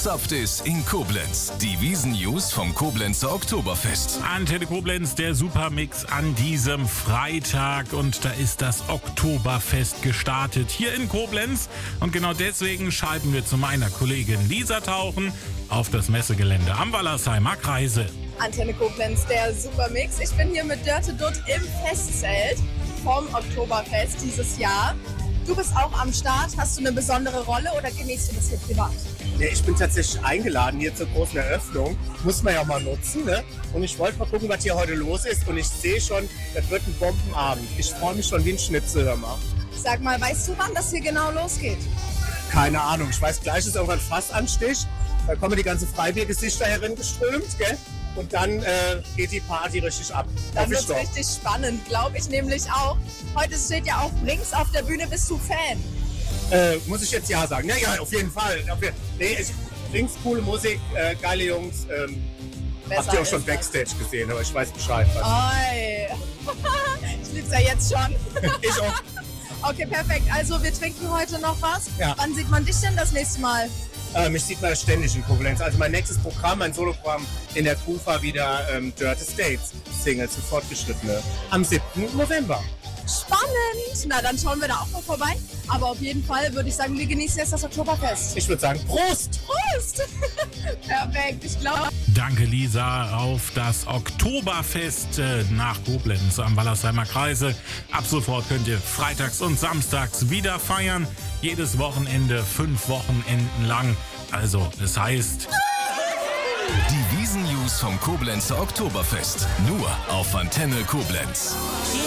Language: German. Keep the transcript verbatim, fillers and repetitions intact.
gezapft ist in Koblenz. Die Wiesn-News vom Koblenzer Oktoberfest. Antenne Koblenz, der Supermix an diesem Freitag. Und da ist das Oktoberfest gestartet hier in Koblenz. Und genau deswegen schalten wir zu meiner Kollegin Lisa tauchen auf das Messegelände am Wallersheimer Kreise. Antenne Koblenz, der Supermix. Ich bin hier mit Dörte Dutt im Festzelt vom Oktoberfest dieses Jahr. Du bist auch am Start. Hast du eine besondere Rolle oder genießt du das hier privat? Ja, ich bin tatsächlich eingeladen hier zur großen Eröffnung. Muss man ja mal nutzen, ne? Und ich wollte mal gucken, was hier heute los ist. Und ich sehe schon, das wird ein Bombenabend. Ich freue mich schon wie ein Schnitzel, hör mal. Sag mal, weißt du, wann das hier genau losgeht? Keine Ahnung. Ich weiß, gleich ist irgendwann Fassanstich. Da kommen die ganzen Freibiergesichter herangeströmt, gell? Und dann äh, geht die Party richtig ab. Dann wird es richtig spannend, glaube ich nämlich auch. Heute steht ja auch Brinks auf der Bühne. Bist du Fan? Äh, muss ich jetzt ja sagen? Ja, ja, auf jeden Fall. Auf jeden, nee, ich, Brinks, coole Musik, äh, geile Jungs. Ähm, habt ihr auch schon Backstage gesehen, aber ich weiß Bescheid. Oi. Ich lieb's ja jetzt schon. Ich auch. Okay, perfekt. Also wir trinken heute noch was. Ja. Wann sieht man dich denn das nächste Mal? Äh, mich sieht man ständig in Koblenz. Also mein nächstes Programm, mein Soloprogramm in der Kufa wieder ähm, Dirty States Singles für Fortgeschrittene am siebten November. Spannend! Na, dann schauen wir da auch mal vorbei. Aber auf jeden Fall würde ich sagen, wir genießen jetzt das Oktoberfest. Ich würde sagen, Prost! Prost! Perfekt, ich glaube. Danke, Lisa, auf das Oktoberfest äh, nach Koblenz am Wallersheimer Kreise. Ab sofort könnt ihr freitags und samstags wieder feiern. Jedes Wochenende, fünf Wochenenden lang. Also, es heißt... Die Wiesn-News vom Koblenzer Oktoberfest. Nur auf Antenne Koblenz.